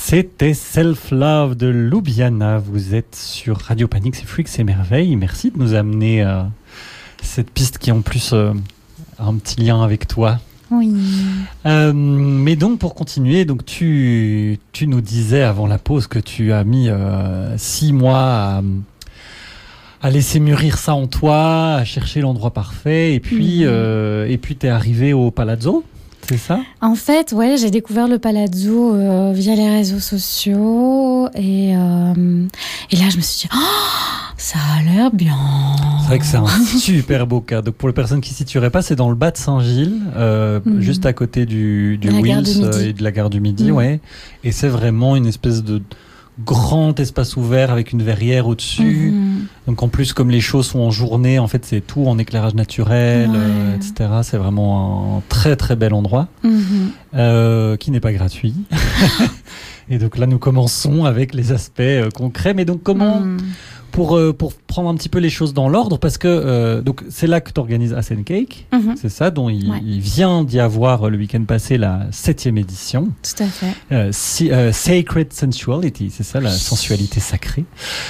C'était Self Love de Ljubljana. Vous êtes sur Radio Panique, c'est Freaks et Merveilles. Merci de nous amener cette piste qui en plus a un petit lien avec toi. Oui. Mais donc pour continuer, donc tu nous disais avant la pause que tu as mis 6 mois à laisser mûrir ça en toi, à chercher l'endroit parfait, et puis t'es arrivé au Palazzo. C'est ça ? En fait, ouais, j'ai découvert le Palazzo via les réseaux sociaux et là je me suis dit ça a l'air bien. C'est vrai que c'est un super beau cas. Donc pour les personnes qui ne situeraient pas, c'est dans le bas de Saint-Gilles, juste à côté du Wills et de la gare du Midi, ouais. Et c'est vraiment une espèce de grand espace ouvert avec une verrière au-dessus. Donc en plus, comme les shows sont en journée, en fait c'est tout en éclairage naturel, etc. C'est vraiment un très très bel endroit qui n'est pas gratuit. Et donc là nous commençons avec les aspects concrets. Mais donc comment, pour prendre un petit peu les choses dans l'ordre, parce que donc c'est là que tu organises Ace & Cake, c'est ça, dont il vient d'y avoir le week-end passé la 7e édition. Tout à fait. Sacred Sensuality, c'est ça, la sensualité sacrée.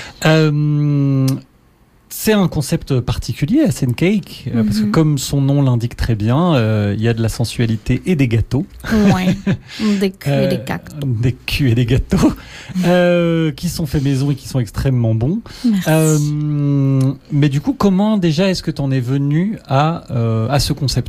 C'est un concept particulier, Ace & Cake, parce que comme son nom l'indique très bien, il y a de la sensualité et des gâteaux. Ouais, des culs et des cactos. Des culs et des gâteaux qui sont faits maison et qui sont extrêmement bons. Merci. Mais du coup, comment déjà est-ce que tu en es venu à ce concept-là ?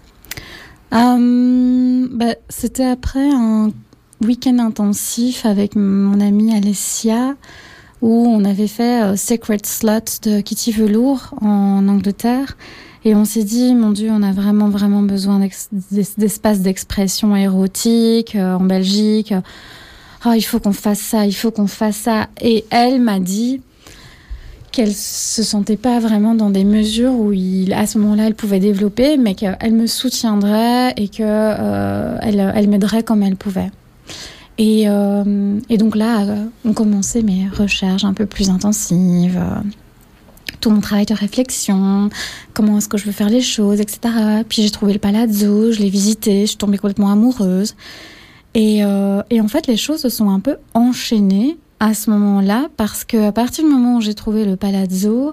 C'était après un week-end intensif avec mon amie Alessia, où on avait fait Sacred Slut de Kitty Velour en Angleterre. Et on s'est dit, mon Dieu, on a vraiment, vraiment besoin d'espace d'expression érotique en Belgique. Il faut qu'on fasse ça, il faut qu'on fasse ça. Et elle m'a dit qu'elle se sentait pas vraiment dans des mesures où à ce moment-là, elle pouvait développer, mais qu'elle me soutiendrait et qu'elle m'aiderait comme elle pouvait. Et donc là, ont commencé mes recherches un peu plus intensives, tout mon travail de réflexion, comment est-ce que je veux faire les choses, etc. Puis j'ai trouvé le Palazzo, je l'ai visité, je suis tombée complètement amoureuse. Et en fait, les choses se sont un peu enchaînées à ce moment-là, parce qu'à partir du moment où j'ai trouvé le Palazzo,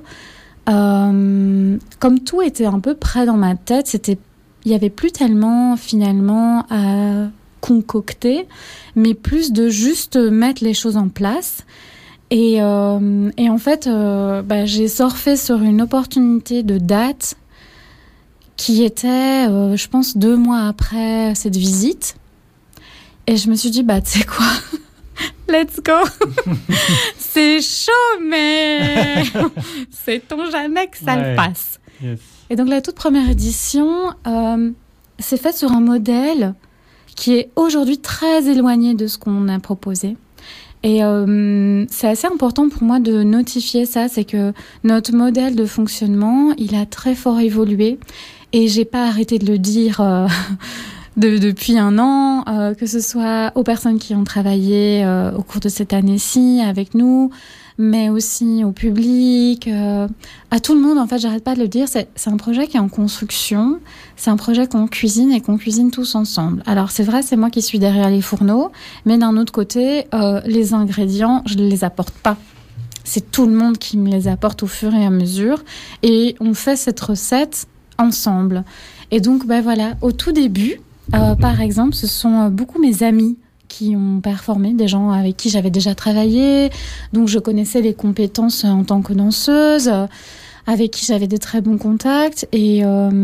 comme tout était un peu près dans ma tête, il n'y avait plus tellement finalement à concocter, mais plus de juste mettre les choses en place. Et en fait, j'ai surfé sur une opportunité de date qui était, je pense, 2 mois après cette visite. Et je me suis dit, tu sais quoi ? Let's go. C'est chaud, mais sait-on jamais que ça le passe. Yes. Et donc la toute première édition s'est faite sur un modèle qui est aujourd'hui très éloigné de ce qu'on a proposé. Et c'est assez important pour moi de notifier ça, c'est que notre modèle de fonctionnement, il a très fort évolué. Et j'ai pas arrêté de le dire depuis un an, que ce soit aux personnes qui ont travaillé au cours de cette année-ci avec nous, mais aussi au public, à tout le monde. En fait, j'arrête pas de le dire, c'est un projet qui est en construction, c'est un projet qu'on cuisine et qu'on cuisine tous ensemble. Alors c'est vrai, c'est moi qui suis derrière les fourneaux, mais d'un autre côté, les ingrédients, je ne les apporte pas. C'est tout le monde qui me les apporte au fur et à mesure, et on fait cette recette ensemble. Et donc, voilà, au tout début, par exemple, ce sont beaucoup mes amis qui ont performé, des gens avec qui j'avais déjà travaillé, donc je connaissais les compétences en tant que danseuse, avec qui j'avais des très bons contacts et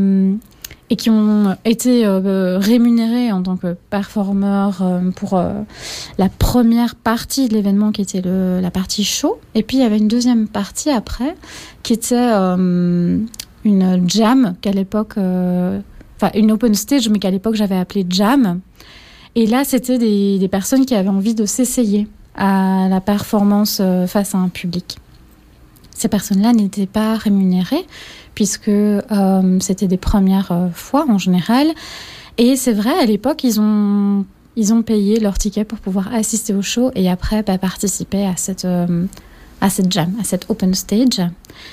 qui ont été rémunérés en tant que performeurs pour la première partie de l'événement qui était la partie show. Et puis il y avait une deuxième partie après qui était une jam qu'à l'époque, une open stage, mais qu'à l'époque j'avais appelée jam. Et là, c'était des personnes qui avaient envie de s'essayer à la performance face à un public. Ces personnes-là n'étaient pas rémunérées, puisque c'était des premières fois en général. Et c'est vrai, à l'époque, ils ont payé leur ticket pour pouvoir assister au show et après participer à cette jam, à cette open stage.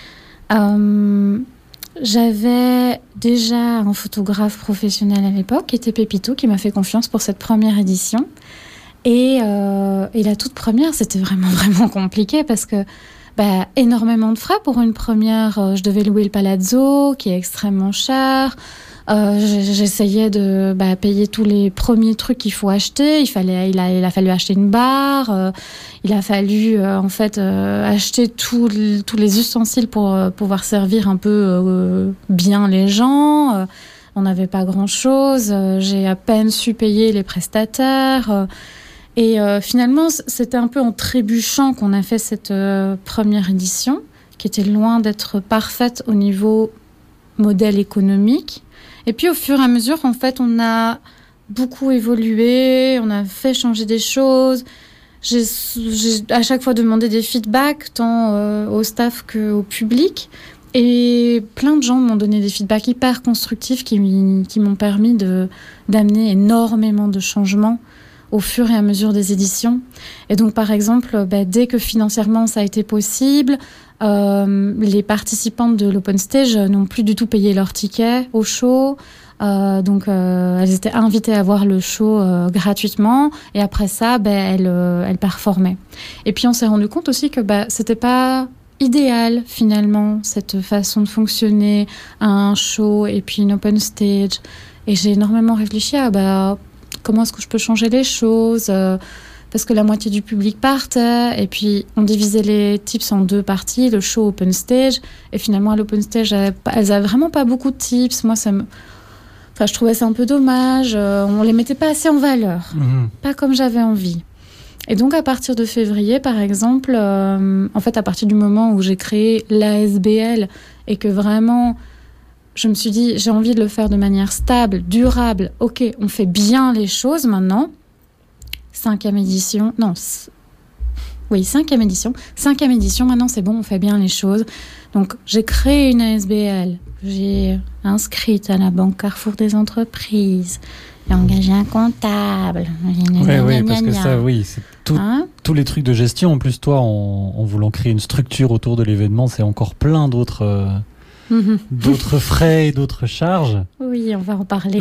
J'avais déjà un photographe professionnel à l'époque, qui était Pépito, qui m'a fait confiance pour cette première édition. Et la toute première, c'était vraiment, vraiment compliqué parce que énormément de frais pour une première. Je devais louer le palazzo, qui est extrêmement cher. J'essayais de payer tous les premiers trucs qu'il faut acheter. Il a fallu acheter une barre. Il a fallu acheter tous les ustensiles pour pouvoir servir un peu bien les gens. On n'avait pas grand-chose. J'ai à peine su payer les prestataires. Et finalement, c'était un peu en trébuchant qu'on a fait cette première édition, qui était loin d'être parfaite au niveau modèle économique. Et puis, au fur et à mesure, en fait, on a beaucoup évolué, on a fait changer des choses. J'ai à chaque fois demandé des feedbacks, tant au staff qu'au public. Et plein de gens m'ont donné des feedbacks hyper constructifs qui m'ont permis d'amener énormément de changements au fur et à mesure des éditions. Et donc, par exemple, dès que financièrement ça a été possible, les participantes de l'Open Stage n'ont plus du tout payé leur ticket au show. Donc, elles étaient invitées à voir le show gratuitement. Et après ça, elles performaient. Et puis, on s'est rendu compte aussi que c'était pas idéal, finalement, cette façon de fonctionner, un show et puis une Open Stage. Et j'ai énormément réfléchi à comment est-ce que je peux changer les choses, parce que la moitié du public partait, et puis on divisait les tips en 2 parties, le show, Open Stage, et finalement à l'Open Stage, elles n'avaient vraiment pas beaucoup de tips. Moi, je trouvais ça un peu dommage, on les mettait pas assez en valeur, pas comme j'avais envie. Et donc à partir de février, par exemple, à partir du moment où j'ai créé l'ASBL, et que vraiment je me suis dit, j'ai envie de le faire de manière stable, durable. Ok, on fait bien les choses maintenant. 5e édition. Oui, 5e édition. 5e édition, maintenant c'est bon, on fait bien les choses. Donc, j'ai créé une ASBL. J'ai inscrite à la Banque Carrefour des entreprises. J'ai engagé un comptable. Oui, parce que ça, oui, c'est tous les trucs de gestion. En plus, toi, en voulant créer une structure autour de l'événement, c'est encore plein d'autres... d'autres frais et d'autres charges. Oui, on va en parler.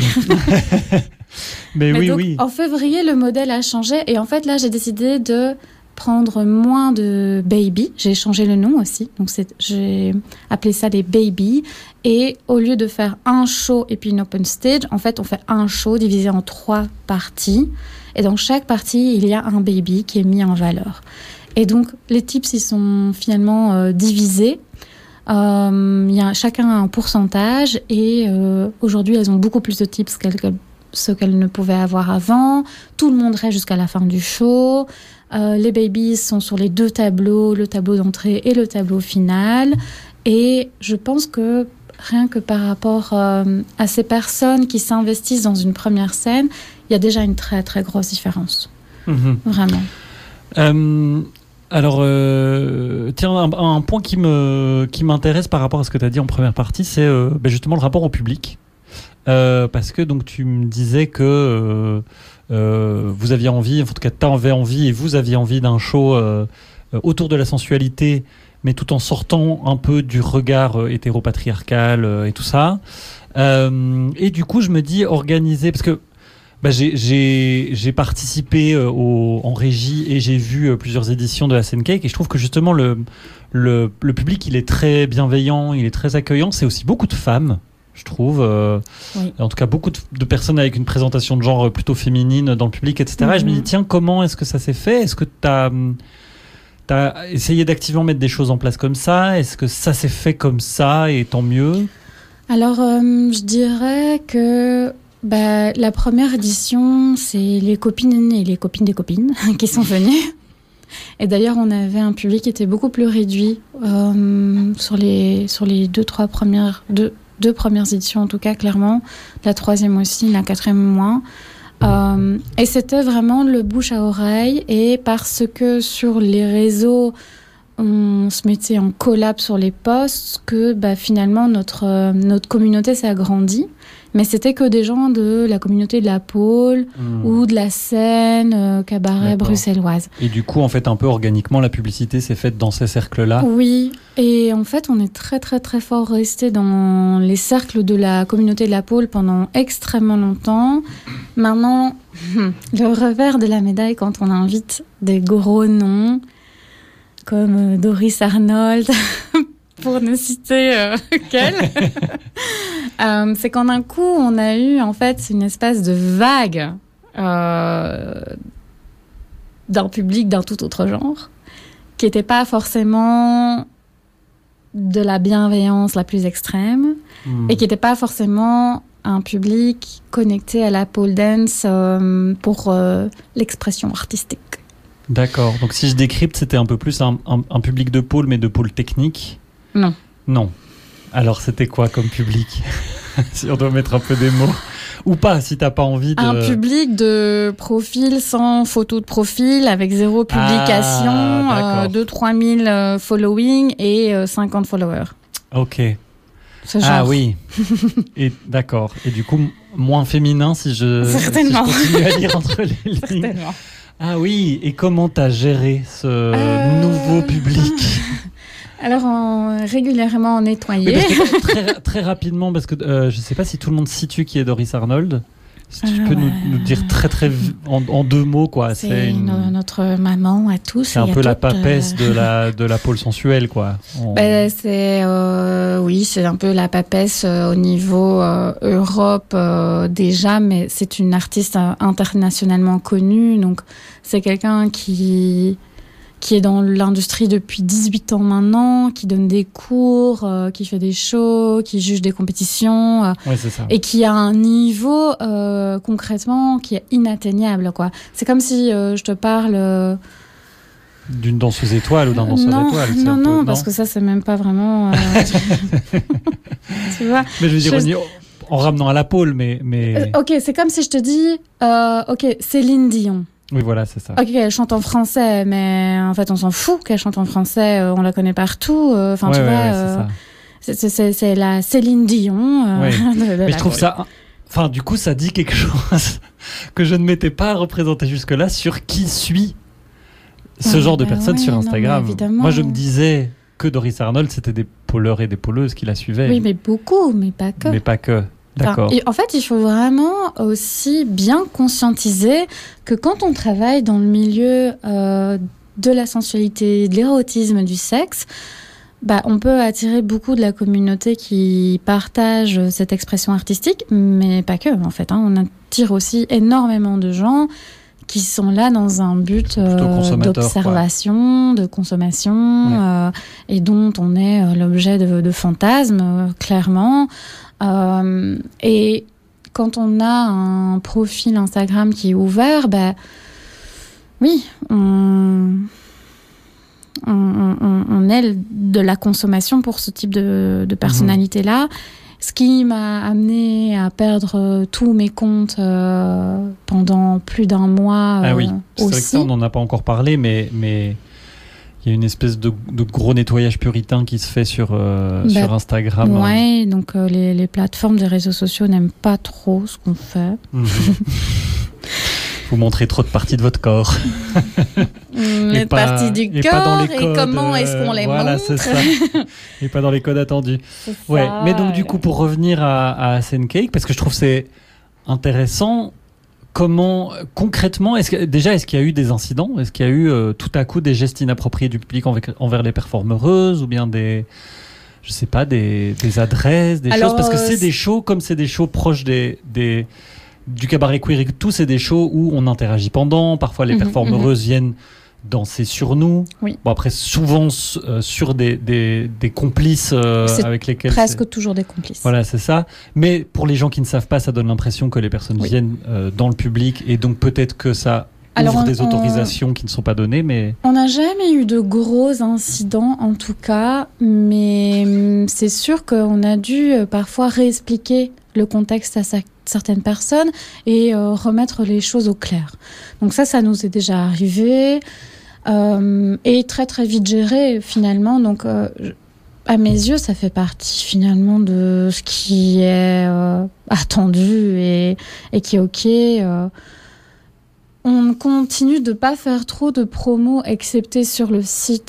Mais oui. En février, le modèle a changé et en fait, là, j'ai décidé de prendre moins de baby. J'ai changé le nom aussi. Donc, j'ai appelé ça les baby. Et au lieu de faire un show et puis une open stage, en fait, on fait un show divisé en 3 parties. Et dans chaque partie, il y a un baby qui est mis en valeur. Et donc, les tips, ils sont finalement divisés. Chacun a un pourcentage et aujourd'hui elles ont beaucoup plus de tips que ce qu'elles ne pouvaient avoir avant. Tout le monde reste jusqu'à la fin du show. Les babies sont sur les 2 tableaux, le tableau d'entrée et le tableau final. Et je pense que rien que par rapport à ces personnes qui s'investissent dans une première scène, il y a déjà une très très grosse différence. Vraiment. Alors, tiens, un point qui m'intéresse par rapport à ce que tu as dit en première partie, c'est justement le rapport au public. Parce que donc tu me disais que vous aviez envie, en tout cas tu avais envie et vous aviez envie d'un show autour de la sensualité, mais tout en sortant un peu du regard hétéropatriarcal et tout ça. Et du coup, je me dis organiser, parce que j'ai participé en régie et j'ai vu plusieurs éditions de la Scène Cake et je trouve que justement le public, il est très bienveillant, il est très accueillant. C'est aussi beaucoup de femmes, je trouve. Oui. En tout cas, beaucoup de personnes avec une présentation de genre plutôt féminine dans le public, etc. Et je me dis, tiens, comment est-ce que ça s'est fait ? Est-ce que t'as essayé d'activement mettre des choses en place comme ça ? Est-ce que ça s'est fait comme ça et tant mieux ? Alors, je dirais que la première édition, c'est les copines et les copines des copines qui sont venues. Et d'ailleurs, on avait un public qui était beaucoup plus réduit sur les 2-3 premières... Deux premières éditions, en tout cas, clairement. La 3e aussi, la 4e moins. Et c'était vraiment le bouche à oreille. Et parce que sur les réseaux, on se mettait en collab sur les posts que finalement notre communauté s'est agrandie. Mais c'était que des gens de la communauté de la Pôle ou de la Seine, cabaret bruxelloise. Et du coup, en fait, un peu organiquement, la publicité s'est faite dans ces cercles-là. Oui, et en fait, on est très très très fort resté dans les cercles de la communauté de la Pôle pendant extrêmement longtemps. Maintenant, le revers de la médaille, quand on invite des gros noms, comme Doris Arnold, pour ne citer qu'elle, c'est qu'en un coup, on a eu en fait une espèce de vague d'un public d'un tout autre genre, qui n'était pas forcément de la bienveillance la plus extrême, et qui n'était pas forcément un public connecté à la pole dance pour l'expression artistique. D'accord. Donc si je décrypte, c'était un peu plus un public de pôle, mais de pôle technique. Non. Alors c'était quoi comme public? Si on doit mettre un peu des mots. Ou pas, si t'as pas envie de... Un public de profil sans photo de profil, avec 0 publication, 2-3 000 following et 50 followers. Ok. Oui. Et d'accord. Et du coup, moins féminin si je continue à lire entre les lignes. Certainement. Ah oui, et comment t'as géré ce nouveau public? Alors, régulièrement nettoyé. Très, très rapidement, parce que je ne sais pas si tout le monde situe qui est Doris Arnold. Si tu peux nous dire très très en 2 mots, quoi. C'est notre maman à tous. C'est un peu la papesse de la pôle sensuelle, quoi. C'est un peu la papesse au niveau Europe déjà, mais c'est une artiste internationalement connue. Donc, c'est quelqu'un qui est dans l'industrie depuis 18 ans maintenant, qui donne des cours, qui fait des shows, qui juge des compétitions, c'est ça. Et qui a un niveau concrètement qui est inatteignable, quoi. C'est comme si je te parle d'une danseuse étoile ou d'un danseur étoile. Non, parce que ça c'est même pas vraiment. Tu vois. Mais je veux dire en ramenant à la pôle, mais. Ok, c'est comme si je te dis, Céline Dion. Oui, voilà, c'est ça. Ok, elle chante en français, mais en fait, on s'en fout qu'elle chante en français. On la connaît partout. Enfin, tu vois, c'est la Céline Dion. Mais je trouve ça. Enfin, du coup, ça dit quelque chose que je ne m'étais pas représenté jusque-là sur qui suit ce genre de personnes sur Instagram. Moi, je me disais que Doris Arnold, c'était des pôleurs et des pôleuses qui la suivaient. Oui, mais beaucoup, mais pas que. Mais pas que. D'accord. En fait, il faut vraiment aussi bien conscientiser que quand on travaille dans le milieu de la sensualité, de l'érotisme, du sexe, on peut attirer beaucoup de la communauté qui partage cette expression artistique, mais pas que, en fait. On attire aussi énormément de gens qui sont là dans un but d'observation, de consommation, et dont on est l'objet de fantasmes, clairement. Et quand on a un profil Instagram qui est ouvert, oui, on est de la consommation pour ce type de personnalité-là. Ce qui m'a amené à perdre tous mes comptes pendant plus d'1 mois. Ah oui, c'est aussi. vrai que ça, on n'en a pas encore parlé, mais il y a une espèce de gros nettoyage puritain qui se fait sur Instagram. Oui, donc les plateformes des réseaux sociaux n'aiment pas trop ce qu'on fait. Vous montrez trop de parties de votre corps. Les parties du corps et comment est-ce qu'on les montre. C'est ça. Et pas dans les codes attendus. Ouais. Mais donc du coup, pour revenir à Sencake, parce que je trouve que c'est intéressant, comment concrètement, est-ce qu'il y a eu des incidents? Est-ce qu'il y a eu tout à coup des gestes inappropriés du public envers les performeuses, ou bien des adresses, choses? Parce que c'est des shows, comme c'est des shows proches du cabaret queer et tout, c'est des shows où on interagit pendant. Parfois, les performeuses viennent danser sur nous. Oui. Bon, après, souvent sur des complices avec lesquels... presque toujours des complices. Voilà, c'est ça. Mais pour les gens qui ne savent pas, ça donne l'impression que les personnes viennent dans le public, et donc peut-être que ça ouvre des autorisations qui ne sont pas données. Mais... On n'a jamais eu de gros incidents, en tout cas, mais c'est sûr qu'on a dû parfois réexpliquer le contexte à certaines personnes et remettre les choses au clair. Donc ça nous est déjà arrivé. et très très vite géré finalement. Donc à mes yeux, ça fait partie finalement de ce qui est attendu et qui est ok. On continue de pas faire trop de promos, excepté sur le site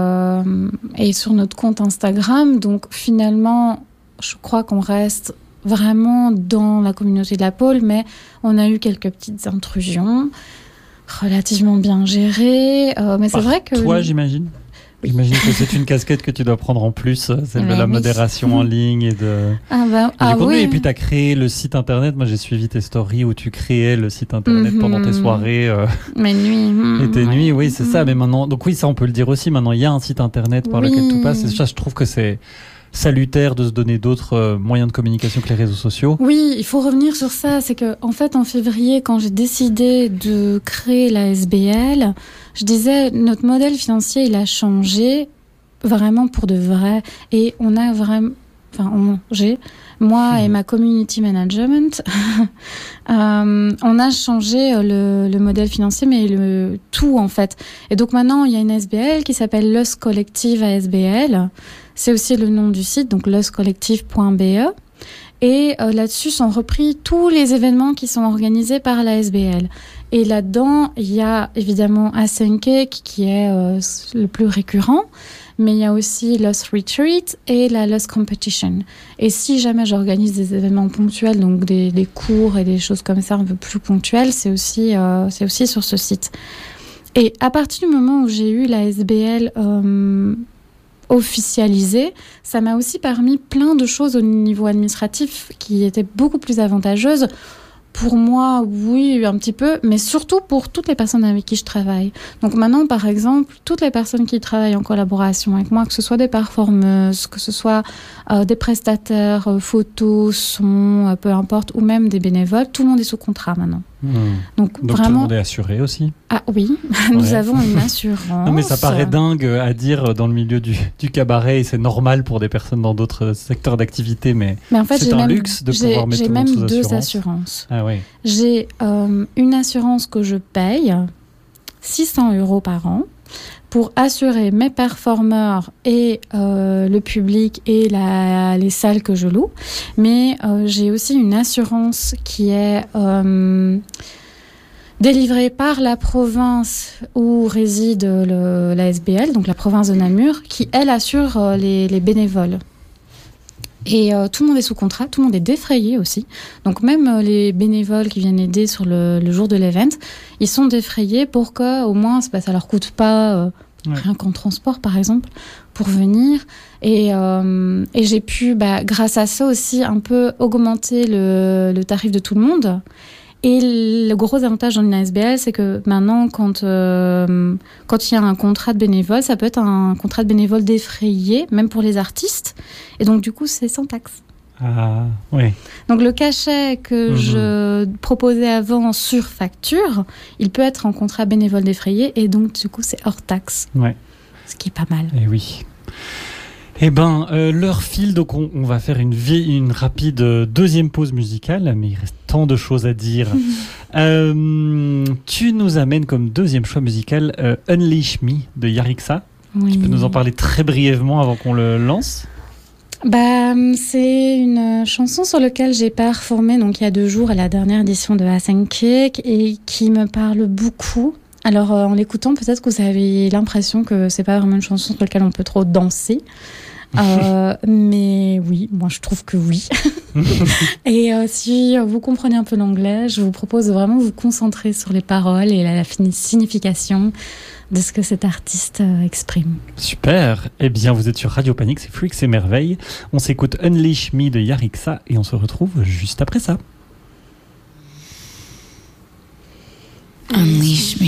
et sur notre compte Instagram. Donc finalement, je crois qu'on reste vraiment dans la communauté de la pôle, mais on a eu quelques petites intrusions relativement bien gérées. Mais c'est vrai que... Toi, j'imagine. Oui. J'imagine que c'est une casquette que tu dois prendre en plus, celle de la modération en ligne et de... Oui. Et puis tu as créé le site internet. Moi, j'ai suivi tes stories où tu créais le site internet pendant tes soirées. Mes nuits. Et tes nuits, oui, c'est ça. Mais maintenant, donc oui, ça on peut le dire aussi. Maintenant, il y a un site internet par lequel tout passe. Et ça, je trouve que c'est salutaire de se donner d'autres moyens de communication que les réseaux sociaux. Oui, il faut revenir sur ça. C'est que, en fait, en février, quand j'ai décidé de créer la SBL, je disais, notre modèle financier, il a changé vraiment pour de vrai. Et on a vraiment, moi et ma community management, on a changé le modèle financier, mais le tout, en fait. Et donc maintenant, il y a une SBL qui s'appelle Los Collective ASBL. C'est aussi le nom du site, donc loscollective.be. Et là-dessus sont repris tous les événements qui sont organisés par la SBL. Et là-dedans, il y a évidemment A5 qui est le plus récurrent, mais il y a aussi Lost Retreat et la Lost Competition. Et si jamais j'organise des événements ponctuels, donc des cours et des choses comme ça un peu plus ponctuelles, c'est aussi sur ce site. Et à partir du moment où j'ai eu la SBL officialisée, ça m'a aussi permis plein de choses au niveau administratif qui étaient beaucoup plus avantageuses. Pour moi, oui, un petit peu, mais surtout pour toutes les personnes avec qui je travaille. Donc maintenant, par exemple, toutes les personnes qui travaillent en collaboration avec moi, que ce soit des performeuses, que ce soit des prestataires, photos, son, peu importe, ou même des bénévoles, tout le monde est sous contrat maintenant. Donc vraiment... tout le monde est assuré aussi. Ah oui, nous avons une assurance. Non mais ça paraît dingue à dire dans le milieu du cabaret, et c'est normal pour des personnes dans d'autres secteurs d'activité, mais en fait, c'est un luxe de pouvoir mettre tout le monde sous assurance. J'ai même deux assurances. Ah oui. J'ai une assurance que je paye 600 € par an pour assurer mes performeurs et le public et les salles que je loue. Mais j'ai aussi une assurance qui est délivrée par la province où réside la SBL, donc la province de Namur, qui, elle, assure les bénévoles. Et tout le monde est sous contrat, tout le monde est défrayé aussi. Donc même les bénévoles qui viennent aider sur le jour de l'event, ils sont défrayés pour qu'au moins ça leur coûte pas rien qu'en transport par exemple pour venir. Et j'ai pu, grâce à ça aussi, un peu augmenter le tarif de tout le monde. Et le gros avantage dans une ASBL, c'est que maintenant, quand il y a un contrat de bénévole, ça peut être un contrat de bénévole défrayé, même pour les artistes. Et donc, du coup, c'est sans taxe. Ah, oui. Donc, le cachet que je proposais avant sur facture, il peut être en contrat bénévole défrayé. Et donc, du coup, c'est hors taxe. Ouais. Ce qui est pas mal. Et oui. Eh ben, l'heure file, donc on va faire une rapide deuxième pause musicale, mais il reste tant de choses à dire. Tu nous amènes comme deuxième choix musical Unleash Me de Yarixa. Oui. Tu peux nous en parler très brièvement avant qu'on le lance ? C'est une chanson sur laquelle j'ai performé donc il y a 2 jours à la dernière édition de A5 Cake et qui me parle beaucoup. Alors en l'écoutant, peut-être que vous avez l'impression que c'est pas vraiment une chanson sur laquelle on peut trop danser. Mais oui, moi je trouve que oui. Et si vous comprenez un peu l'anglais, je vous propose de vraiment vous concentrer sur les paroles et la signification de ce que cet artiste exprime. Super. Eh bien, vous êtes sur Radio Panique, c'est Freaks et Merveilles. On s'écoute Unleash Me de Yarixa et on se retrouve juste après ça. Unleash me.